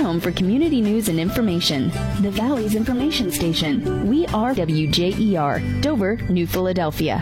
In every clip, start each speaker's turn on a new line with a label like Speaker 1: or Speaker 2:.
Speaker 1: home for community news and information. The Valley's information station. We are WJER, Dover, New Philadelphia.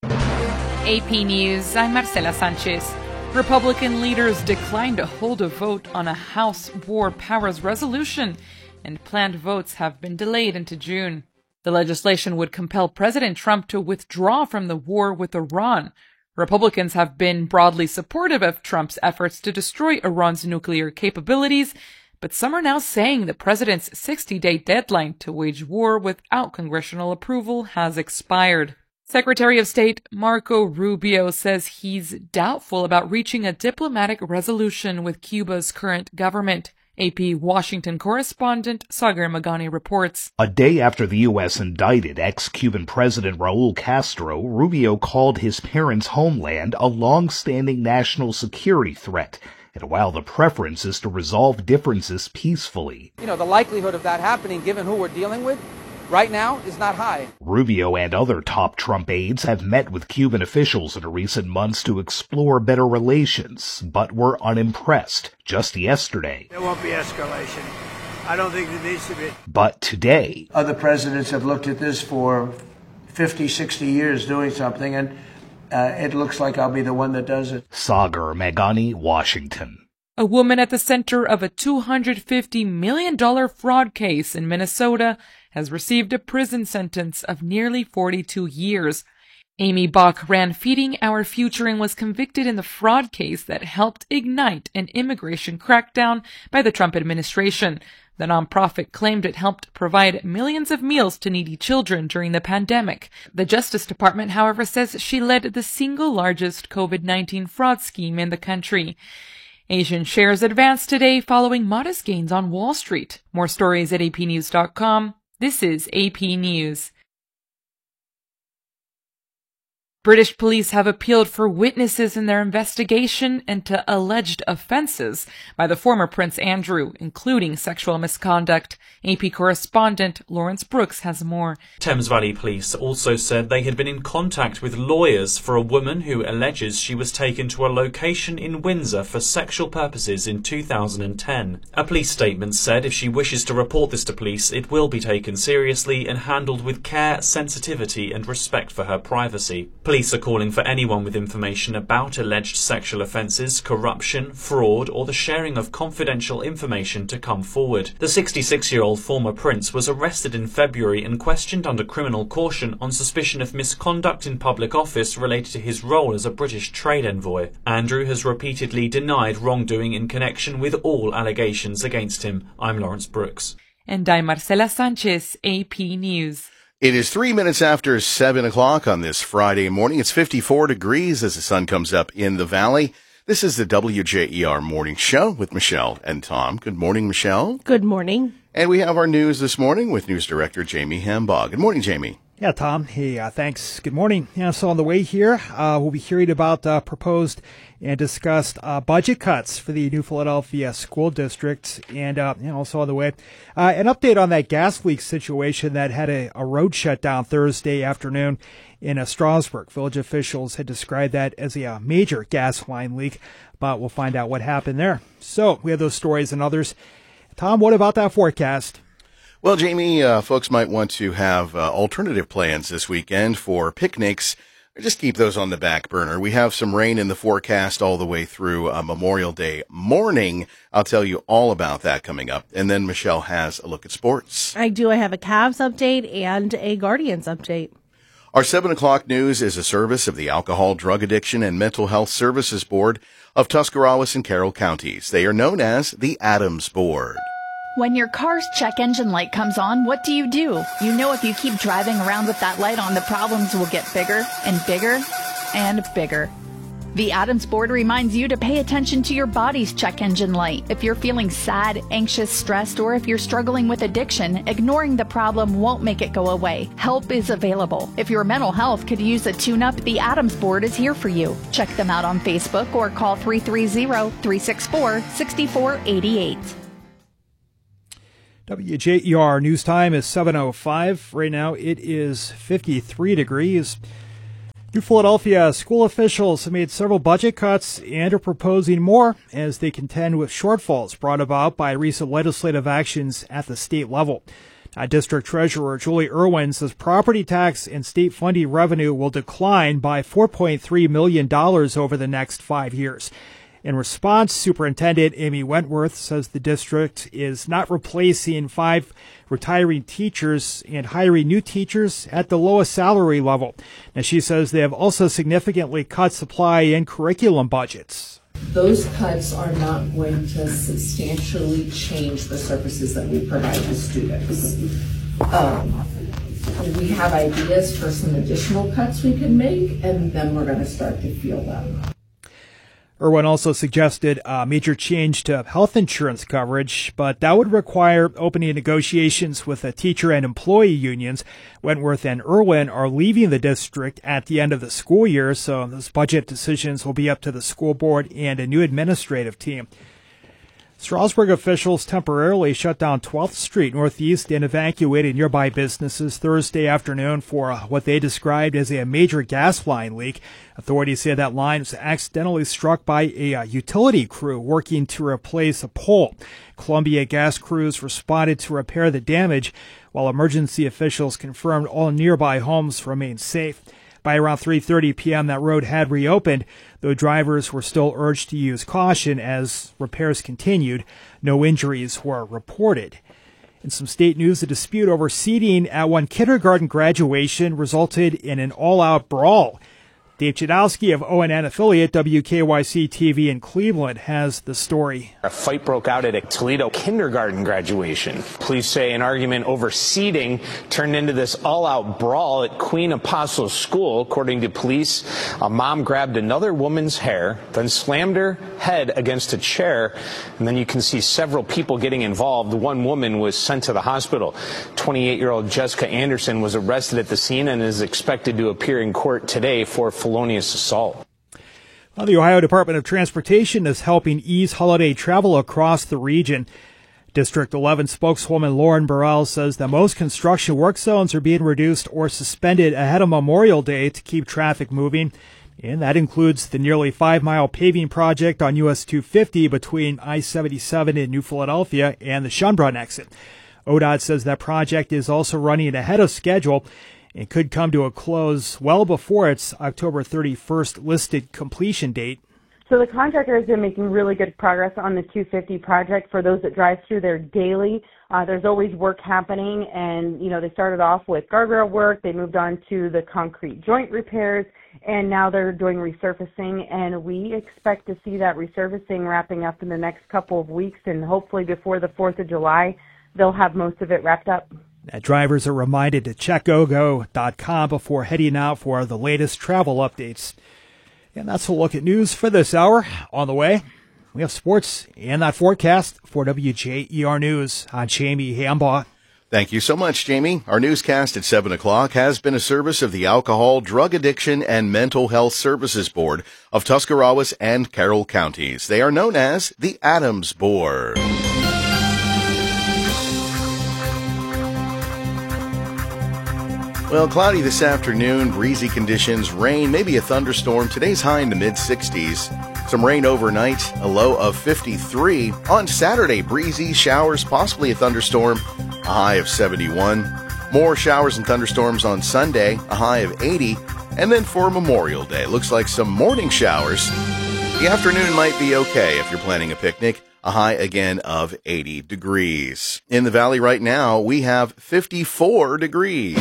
Speaker 2: AP News, I'm Marcela Sanchez. Republican leaders declined to hold a vote on a House War Powers resolution, and planned votes have been delayed into June. The legislation would compel President Trump to withdraw from the war with Iran. Republicans have been broadly supportive of Trump's efforts to destroy Iran's nuclear capabilities, but some are now saying the president's 60-day deadline to wage war without congressional approval has expired. Secretary of State Marco Rubio says he's doubtful about reaching a diplomatic resolution with Cuba's current government. AP Washington correspondent Sagar Magani reports.
Speaker 3: A day after the U.S. indicted ex-Cuban President Raul Castro, Rubio called his parents' homeland a long-standing national security threat. And while the preference is to resolve differences peacefully,
Speaker 4: the likelihood of that happening, given who we're dealing with, right now is not high.
Speaker 3: Rubio and other top Trump aides have met with Cuban officials in recent months to explore better relations, but were unimpressed. Just yesterday,
Speaker 5: there won't be escalation. I don't think there needs to be.
Speaker 3: But today,
Speaker 5: other presidents have looked at this for 50, 60 years doing something, and it looks like I'll be the one that does it.
Speaker 3: Sagar Magani, Washington.
Speaker 2: A woman at the center of a $250 million fraud case in Minnesota has received a prison sentence of nearly 42 years. Amy Bach ran Feeding Our Future and was convicted in the fraud case that helped ignite an immigration crackdown by the Trump administration. The nonprofit claimed it helped provide millions of meals to needy children during the pandemic. The Justice Department, however, says she led the single largest COVID-19 fraud scheme in the country. Asian shares advanced today following modest gains on Wall Street. More stories at apnews.com. This is AP News. British police have appealed for witnesses in their investigation into alleged offences by the former Prince Andrew, including sexual misconduct. AP correspondent Lawrence Brooks has more.
Speaker 6: Thames Valley Police also said they had been in contact with lawyers for a woman who alleges she was taken to a location in Windsor for sexual purposes in 2010. A police statement said if she wishes to report this to police, it will be taken seriously and handled with care, sensitivity and respect for her privacy. Police are calling for anyone with information about alleged sexual offences, corruption, fraud or the sharing of confidential information to come forward. The 66-year-old former prince was arrested in February and questioned under criminal caution on suspicion of misconduct in public office related to his role as a British trade envoy. Andrew has repeatedly denied wrongdoing in connection with all allegations against him. I'm Lawrence Brooks.
Speaker 2: And I'm Marcela Sanchez, AP News.
Speaker 7: It is 3 minutes after 7 o'clock on this Friday morning. It's 54 degrees as the sun comes up in the valley. This is the WJER Morning Show with Michelle and Tom. Good morning, Michelle.
Speaker 8: Good morning.
Speaker 7: And we have our news this morning with News Director Jamie Hambaugh. Good morning, Jamie.
Speaker 9: Yeah, Tom. Hey, thanks. Good morning. Yeah, so on the way here, we'll be hearing about proposed and discussed budget cuts for the New Philadelphia School District. And also on the way, an update on that gas leak situation that had a road shutdown Thursday afternoon in Strasburg. Village officials had described that as a major gas line leak, but we'll find out what happened there. So we have those stories and others. Tom, what about that forecast?
Speaker 7: Well, Jamie, folks might want to have alternative plans this weekend for picnics. Just keep those on the back burner. We have some rain in the forecast all the way through Memorial Day morning. I'll tell you all about that coming up. And then Michelle has a look at sports.
Speaker 8: I do. I have a Cavs update and a Guardians update.
Speaker 7: Our 7 o'clock news is a service of the Alcohol, Drug Addiction, and Mental Health Services Board of Tuscarawas and Carroll counties. They are known as the Adams Board.
Speaker 10: When your car's check engine light comes on, what do? You know if you keep driving around with that light on, the problems will get bigger and bigger and bigger. The Adams Board reminds you to pay attention to your body's check engine light. If you're feeling sad, anxious, stressed, or if you're struggling with addiction, ignoring the problem won't make it go away. Help is available. If your mental health could use a tune-up, the Adams Board is here for you. Check them out on Facebook or call 330-364-6488.
Speaker 9: WJER news time is 7:05. Right now it is 53 degrees. New Philadelphia school officials have made several budget cuts and are proposing more as they contend with shortfalls brought about by recent legislative actions at the state level. District Treasurer Julie Irwin says property tax and state funding revenue will decline by $4.3 million over the next 5 years. In response, Superintendent Amy Wentworth says the district is not replacing 5 retiring teachers and hiring new teachers at the lowest salary level. Now, she says they have also significantly cut supply and curriculum budgets.
Speaker 11: Those cuts are not going to substantially change the services that we provide to students. We have ideas for some additional cuts we can make, and then we're going to start to feel them.
Speaker 9: Irwin also suggested a major change to health insurance coverage, but that would require opening negotiations with the teacher and employee unions. Wentworth and Irwin are leaving the district at the end of the school year, so those budget decisions will be up to the school board and a new administrative team. Strasburg officials temporarily shut down 12th Street Northeast and evacuated nearby businesses Thursday afternoon for what they described as a major gas line leak. Authorities say that line was accidentally struck by a utility crew working to replace a pole. Columbia gas crews responded to repair the damage, while emergency officials confirmed all nearby homes remain safe. By around 3:30 p.m., that road had reopened, though drivers were still urged to use caution as repairs continued. No injuries were reported. In some state news, a dispute over seating at one kindergarten graduation resulted in an all-out brawl. Dave Chudowski of ONN affiliate WKYC-TV in Cleveland has the story.
Speaker 12: A fight broke out at a Toledo kindergarten graduation. Police say an argument over seating turned into this all-out brawl at Queen Apostles School. According to police, a mom grabbed another woman's hair, then slammed her head against a chair, and then you can see several people getting involved. One woman was sent to the hospital. 28-year-old Jessica Anderson was arrested at the scene and is expected to appear in court today for felonious assault.
Speaker 9: Well, the Ohio Department of Transportation is helping ease holiday travel across the region. District 11 spokeswoman Lauren Burrell says that most construction work zones are being reduced or suspended ahead of Memorial Day to keep traffic moving. And that includes the nearly 5-mile paving project on US 250 between I-77 in New Philadelphia and the Schönbrunn exit. ODOT says that project is also running ahead of schedule. It could come to a close well before its October 31st listed completion date.
Speaker 13: So the contractor has been making really good progress on the 250 project. For those that drive through there daily, there's always work happening. And, they started off with guardrail work. They moved on to the concrete joint repairs. And now they're doing resurfacing. And we expect to see that resurfacing wrapping up in the next couple of weeks. And hopefully before the 4th of July, they'll have most of it wrapped up.
Speaker 9: Drivers are reminded to check gogo.com before heading out for the latest travel updates. And that's a look at news for this hour. On the way, we have sports and that forecast for WJER News. I'm Jamie Hambaugh.
Speaker 7: Thank you so much, Jamie. Our newscast at 7 o'clock has been a service of the Alcohol, Drug Addiction, and Mental Health Services Board of Tuscarawas and Carroll counties. They are known as the Adams Board. Well, cloudy this afternoon, breezy conditions, rain, maybe a thunderstorm. Today's high in the mid-60s. Some rain overnight, a low of 53. On Saturday, breezy, showers, possibly a thunderstorm, a high of 71. More showers and thunderstorms on Sunday, a high of 80. And then for Memorial Day, looks like some morning showers. The afternoon might be okay if you're planning a picnic. A high again of 80 degrees. In the valley right now, we have 54 degrees.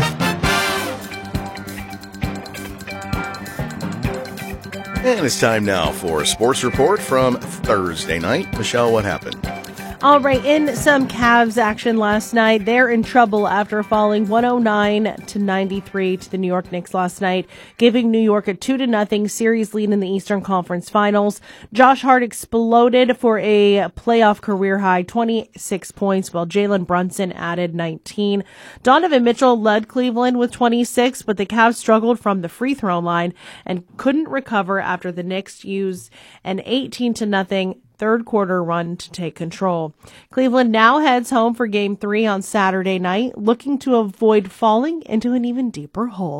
Speaker 7: And it's time now for a sports report from Thursday night. Michelle, what happened?
Speaker 8: All right, in some Cavs action last night, they're in trouble after falling 109-93 to the New York Knicks last night, giving New York a 2-0 series lead in the Eastern Conference Finals. Josh Hart exploded for a playoff career high 26 points, while Jalen Brunson added 19. Donovan Mitchell led Cleveland with 26, but the Cavs struggled from the free throw line and couldn't recover after the Knicks used an 18-0 third quarter run to take control. Cleveland now heads home for Game 3 on Saturday night, looking to avoid falling into an even deeper hole.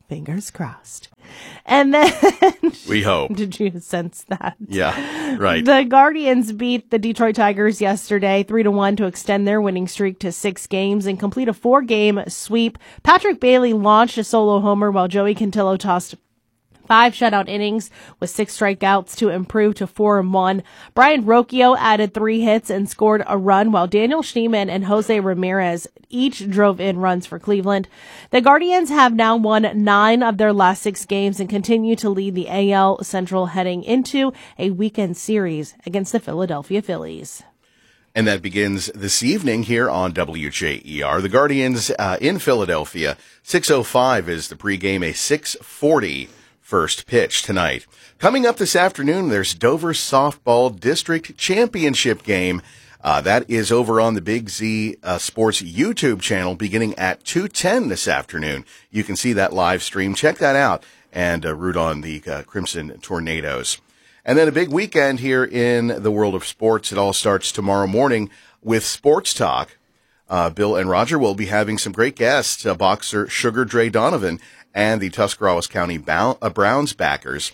Speaker 8: Fingers crossed. And then
Speaker 7: we hope.
Speaker 8: Did you sense that?
Speaker 7: Yeah, right.
Speaker 8: The Guardians beat the Detroit Tigers yesterday 3-1 to extend their winning streak to 6 games and complete a 4-game sweep. Patrick Bailey launched a solo homer while Joey Cantillo tossed 5 shutout innings with 6 strikeouts to improve to 4-1. Brian Rocchio added 3 hits and scored a run, while Daniel Schneemann and Jose Ramirez each drove in runs for Cleveland. The Guardians have now won 9 of their last 6 games and continue to lead the AL Central heading into a weekend series against the Philadelphia Phillies.
Speaker 7: And that begins this evening here on WJER. The Guardians in Philadelphia. 6:05 is the pregame, a 6:40 first pitch tonight. Coming up this afternoon, there's Dover Softball District Championship game. That is over on the Big Z Sports YouTube channel beginning at 2:10 this afternoon. You can see that live stream. Check that out and root on the Crimson Tornadoes. And then a big weekend here in the world of sports. It all starts tomorrow morning with Sports Talk. Bill and Roger will be having some great guests, boxer Sugar Dre Donovan and the Tuscarawas County Browns backers.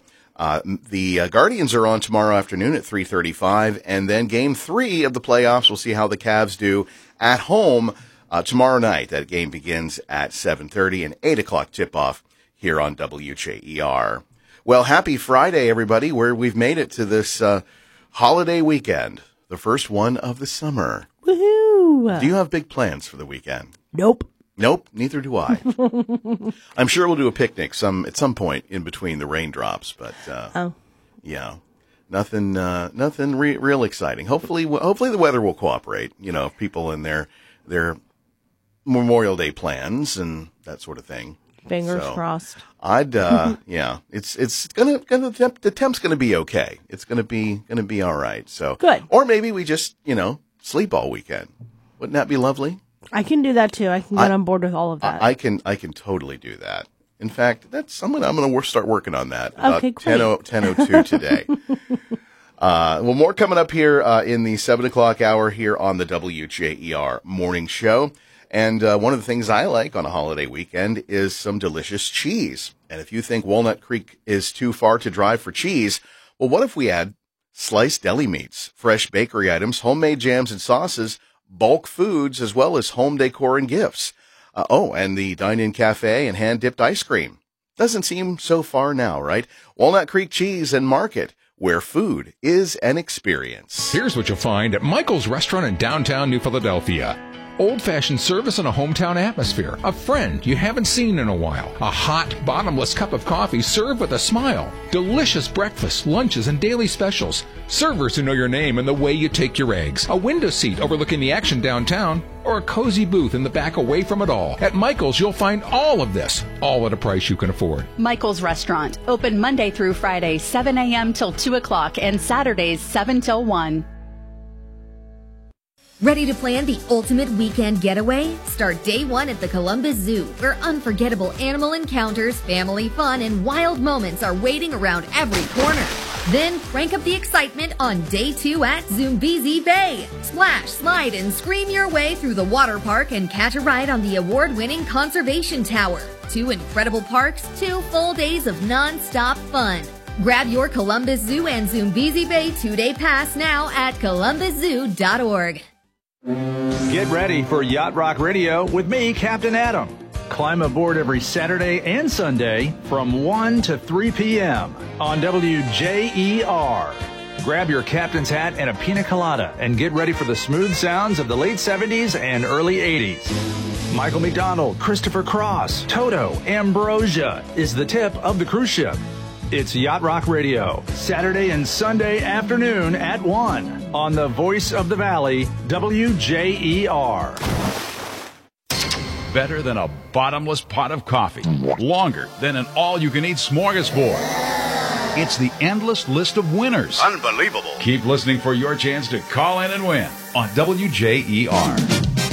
Speaker 7: The Guardians are on tomorrow afternoon at 3:35, and then Game 3 of the playoffs. We'll see how the Cavs do at home tomorrow night. That game begins at 7:30, and 8 o'clock tip-off here on WJER. Well, happy Friday, everybody, where we've made it to this holiday weekend, the first one of the summer.
Speaker 8: Woohoo!
Speaker 7: Do you have big plans for the weekend?
Speaker 8: Nope.
Speaker 7: Nope, neither do I. I'm sure we'll do a picnic at some point in between the raindrops, but yeah, nothing real exciting. Hopefully the weather will cooperate. You know, people in their Memorial Day plans and that sort of thing.
Speaker 8: Fingers crossed.
Speaker 7: I'd yeah, it's gonna the temp's gonna be okay. It's gonna be all right. So
Speaker 8: good.
Speaker 7: Or maybe we just sleep all weekend. Wouldn't that be lovely?
Speaker 8: I can do that too. I can get on board with all of that.
Speaker 7: I can totally do that. In fact, I'm going to start working on that.
Speaker 8: Okay, great.
Speaker 7: 10:02 today. Well, more coming up here in the 7 o'clock hour here on the WJER Morning Show. And one of the things I like on a holiday weekend is some delicious cheese. And if you think Walnut Creek is too far to drive for cheese, well, what if we add sliced deli meats, fresh bakery items, homemade jams and sauces, bulk foods, as well as home decor and gifts. And the dine-in cafe and hand-dipped ice cream. Doesn't seem so far now, right? Walnut Creek Cheese and Market, where food is an experience.
Speaker 14: Here's what you'll find at Michael's Restaurant in downtown New Philadelphia. Old-fashioned service in a hometown atmosphere. A friend you haven't seen in a while. A hot, bottomless cup of coffee served with a smile. Delicious breakfasts, lunches, and daily specials. Servers who know your name and the way you take your eggs. A window seat overlooking the action downtown. Or a cozy booth in the back away from it all. At Michael's, you'll find all of this, all at a price you can afford.
Speaker 15: Michael's Restaurant. Open Monday through Friday, 7 a.m. till 2 o'clock, and Saturdays, 7 till 1.
Speaker 16: Ready to plan the ultimate weekend getaway? Start day 1 at the Columbus Zoo, where unforgettable animal encounters, family fun, and wild moments are waiting around every corner. Then crank up the excitement on day 2 at Zoombezi Bay. Splash, slide, and scream your way through the water park and catch a ride on the award-winning Conservation Tower. 2 incredible parks, 2 full days of non-stop fun. Grab your Columbus Zoo and Zoombezi Bay 2-day pass now at columbuszoo.org.
Speaker 17: Get ready for Yacht Rock Radio with me, Captain Adam. Climb aboard every Saturday and Sunday from 1 to 3 p.m. on WJER. Grab your captain's hat and a pina colada and get ready for the smooth sounds of the late 70s and early 80s. Michael McDonald, Christopher Cross, Toto, Ambrosia is the tip of the cruise ship. It's Yacht Rock Radio, Saturday and Sunday afternoon at 1 on the Voice of the Valley, WJER.
Speaker 18: Better than a bottomless pot of coffee. Longer than an all-you-can-eat smorgasbord. It's the endless list of winners.
Speaker 7: Unbelievable.
Speaker 18: Keep listening for your chance to call in and win on WJER.